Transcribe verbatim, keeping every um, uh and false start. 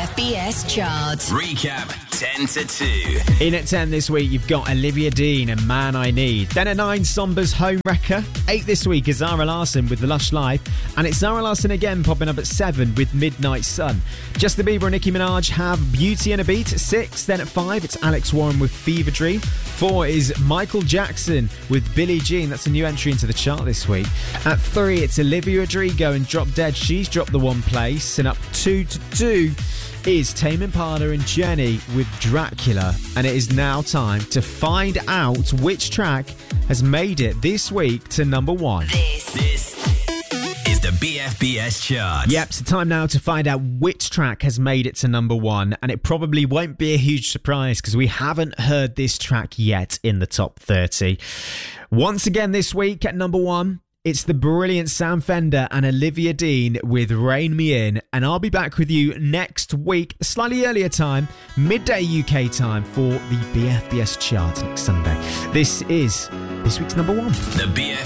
F B S chart. Recap ten to two. In at ten this week, you've got Olivia Dean and Man I Need. Then at nine, Sombra's Home Wrecker. eight this week is Zara Larsson with The Lush Life. And it's Zara Larsson again popping up at seven with Midnight Sun. Justin Bieber and Nicki Minaj have Beauty and a Beat at six. Then at five, it's Alex Warren with Fever Dream. four is Michael Jackson with Billie Jean. That's a new entry into the chart this week. At three, it's Olivia Rodrigo and Drop Dead. She's dropped the one place. And up two to two is Tame Impala and Jenny with Dracula. And it is now time to find out which track has made it this week to number one. This, This is the B F B S chart. Yep, so time now to find out which track has made it to number one. And it probably won't be a huge surprise because we haven't heard this track yet in the top thirty. Once again this week at number one, it's the brilliant Sam Fender and Olivia Dean with Rein Me In. And I'll be back with you next week, a slightly earlier time, midday U K time, for the B F B S chart next Sunday. This is this week's number one. The B F